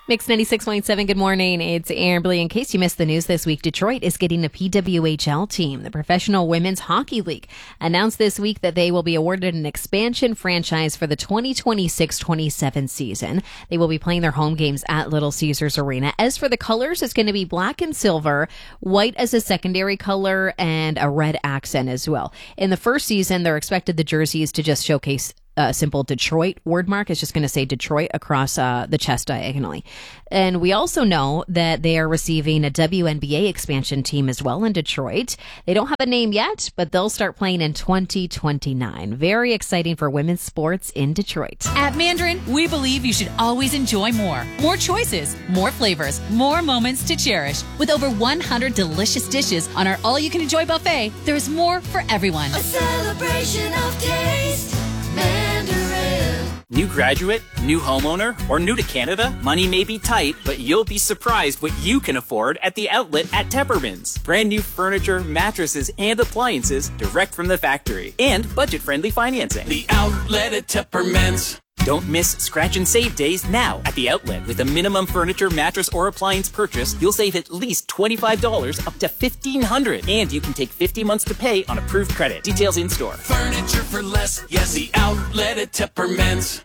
Mix 96.7, good morning. It's Amberly. In case you missed the news this week, Detroit is getting a PWHL team. The Professional Women's Hockey League announced this week that they will be awarded an expansion franchise for the 2026-27 season. They will be playing their home games at Little Caesars Arena. As for the colors, it's going to be black and silver, white as a secondary color, and a red accent as well. In the first season, they're expected the jerseys to just showcase simple Detroit word mark. It's just going to say Detroit across the chest diagonally. And we also know that they are receiving a WNBA expansion team as well in Detroit. They don't have a name yet, but they'll start playing in 2029. Very exciting for women's sports in Detroit. At Mandarin, we believe you should always enjoy more. More choices, more flavors, more moments to cherish. With over 100 delicious dishes on our all-you-can-enjoy buffet, there's more for everyone. A celebration of taste. Mandarin. New graduate, new homeowner, or new to Canada? Money may be tight, but you'll be surprised what you can afford at the outlet at Tepperman's. Brand new furniture, mattresses, and appliances direct from the factory. And budget-friendly financing. The outlet at Tepperman's. Don't miss Scratch and Save days now at the outlet. With a minimum furniture, mattress, or appliance purchase, you'll save at least $25 up to $1,500. And you can take 50 months to pay on approved credit. Details in store. Furniture for less. Yes, the outlet at Tepperman's.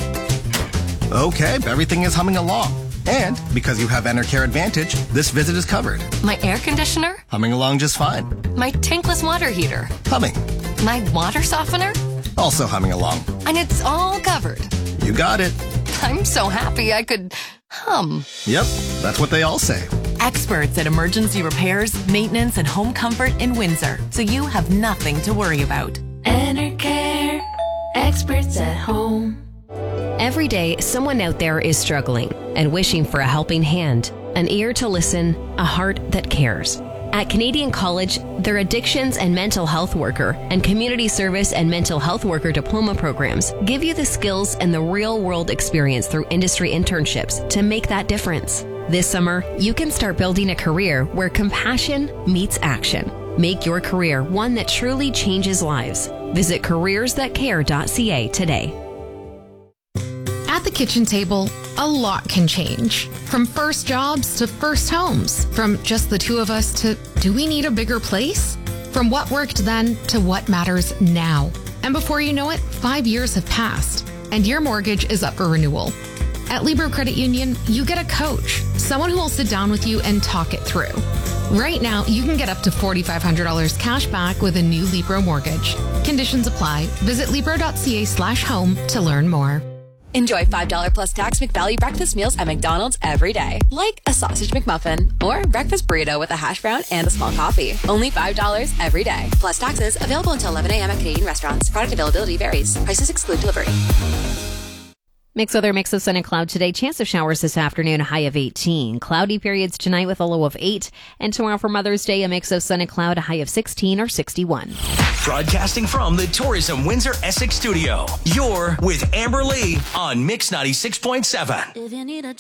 Okay, everything is humming along. And because you have Enercare Advantage, this visit is covered. My air conditioner? Humming along just fine. My tankless water heater? Humming. My water softener? Also humming along. And it's all covered. You got it. I'm so happy I could hum. Yep, that's what they all say. Experts at emergency repairs, maintenance, and home comfort in Windsor, so you have nothing to worry about. Enercare. Experts at home. Every day, someone out there is struggling and wishing for a helping hand, an ear to listen, a heart that cares. At Canadian College, their addictions and mental health worker and community service and mental health worker diploma programs give you the skills and the real-world experience through industry internships to make that difference. This summer, you can start building a career where compassion meets action. Make your career one that truly changes lives. Visit careersthatcare.ca today. At the kitchen table, a lot can change. From first jobs to first homes. From just the two of us to, do we need a bigger place? From what worked then to what matters now. And before you know it, 5 years have passed, and your mortgage is up for renewal. At Libro Credit Union, you get a coach, someone who will sit down with you and talk it through. Right now, you can get up to $4,500 cash back with a new Libro mortgage. Conditions apply. Visit Libro.ca/home to learn more. Enjoy $5 plus tax McValue breakfast meals at McDonald's every day. Like a sausage McMuffin or breakfast burrito with a hash brown and a small coffee. Only $5 every day. Plus taxes. Available until 11 a.m. at Canadian restaurants. Product availability varies. Prices exclude delivery. Mix weather, mix of sun and cloud today. Chance of showers this afternoon, a high of 18. Cloudy periods tonight with a low of 8. And tomorrow for Mother's Day, a mix of sun and cloud, a high of 16 or 61. Broadcasting from the Tourism Windsor Essex studio. You're with Amber Lee on Mix 96.7. If you need a